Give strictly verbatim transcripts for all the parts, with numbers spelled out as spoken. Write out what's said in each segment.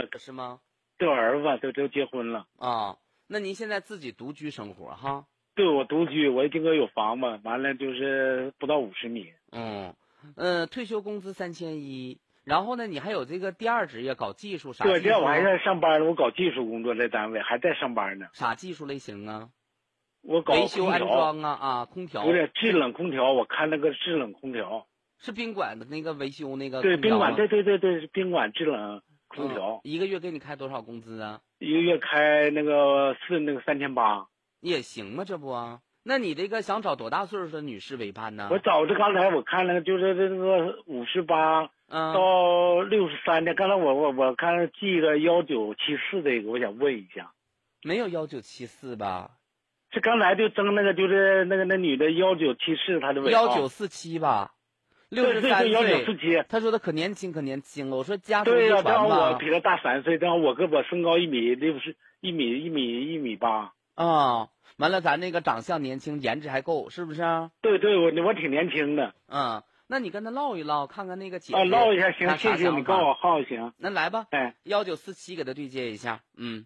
是吗？ 都有儿子，都都结婚了。 啊，那您现在自己独居生活哈？ 对，我独居，我这个有房子，完了就是不到五十米。 嗯，呃，退休工资三千一，然后呢，你还有这个第二职业搞技术啥？ 对，这技术我还在上班呢，我搞技术工作，在单位还在上班呢。 啥技术类型啊？ 我搞维修安空调装啊啊，空调。 不是制冷空调，我看那个制冷空调。 是宾馆的那个维修那个对， 空调吗？ 宾馆，对对对对，是宾馆制冷空调。 嗯，一个月给你开多少工资啊？ 一个月开那个是那个三千八。 也行嘛，这不啊？那你这个想找多大岁数的女士为伴呢？ 我找着刚才我看了，就是这个五十八到六十三的。刚才我我我看记个幺九七四这个，我想问一下。 没有幺九七四吧？ 是刚才就争那个，就是那个那女的幺九七四，她的尾号幺九四七吧？六十三岁， 幺九四七。 他说的可年轻可年轻了。我说家族对呀、 遗传吧。 正好我比他大三岁，正好我跟我身高一米六十，一米一米一米八。 啊，完了，咱那个长相年轻，颜值还够，是不是？ 对对，我我挺年轻的。 嗯，那你跟他唠一唠，看看那个姐姐啊，唠一下行，谢谢你告我号行。 那来吧， 哎， 幺九四七给他对接一下，嗯。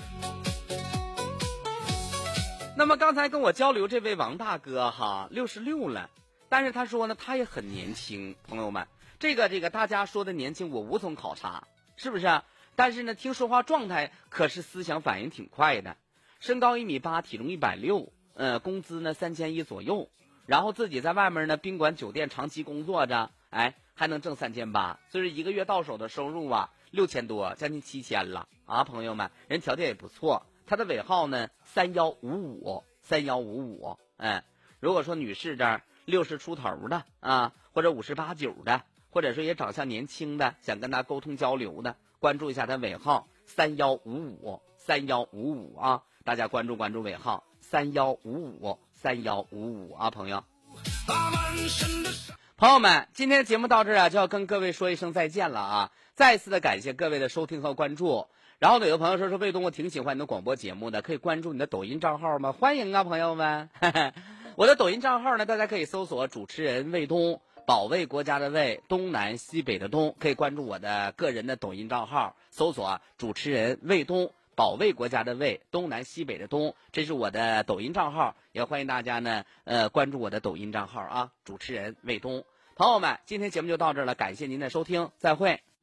那么刚才跟我交流这位王大哥哈，六十六了，但是他说呢，他也很年轻，朋友们，这个这个大家说的年轻，我无从考察，是不是？但是呢，听说话状态可是思想反应挺快的，身高一米八，体重一百六，呃，工资呢三千一左右，然后自己在外面呢宾馆酒店长期工作着，哎，还能挣三千八，所以一个月到手的收入啊六千多，将近七千了啊，朋友们，人条件也不错。他的尾号呢三幺五五三幺五五，哎，如果说女士这儿六十出头的啊，或者五十八九的，或者说也长相年轻的，想跟他沟通交流的，关注一下他尾号三幺五五三幺五五啊，大家关注关注尾号三幺五五三幺五五啊，朋友。朋友们，今天的节目到这儿啊，就要跟各位说一声再见了啊！再次的感谢各位的收听和关注。然后有的朋友说说卫东，我挺喜欢你的广播节目的，可以关注你的抖音账号吗？欢迎啊，朋友们！我的抖音账号呢，大家可以搜索主持人卫东，保卫国家的卫，东南西北的东，可以关注我的个人的抖音账号，搜索主持人卫东，保卫国家的卫，东南西北的东，这是我的抖音账号，也欢迎大家呢呃关注我的抖音账号啊，主持人卫东。朋友们，今天节目就到这儿了，感谢您的收听，再会。